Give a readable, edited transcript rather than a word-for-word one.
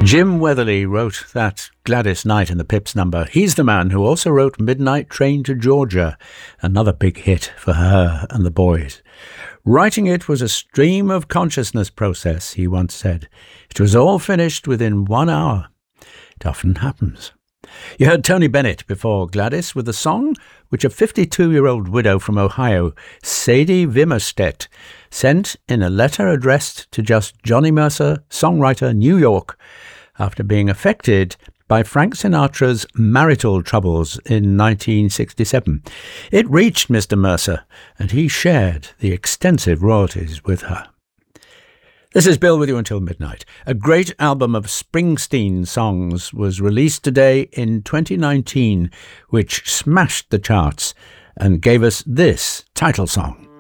Jim Weatherly wrote that Gladys Knight in the Pips number. He's the man who also wrote Midnight Train to Georgia, another big hit for her and the boys. Writing it was a stream of consciousness process, he once said. It was all finished within 1 hour. It often happens. You heard Tony Bennett before Gladys with a song which a 52-year-old widow from Ohio, Sadie Vimerstedt, sent in a letter addressed to just Johnny Mercer, songwriter, New York, after being affected by Frank Sinatra's marital troubles in 1967. It reached Mr. Mercer, and he shared the extensive royalties with her. This is Bill with you until midnight. A great album of Springsteen songs was released today in 2019, which smashed the charts and gave us this title song.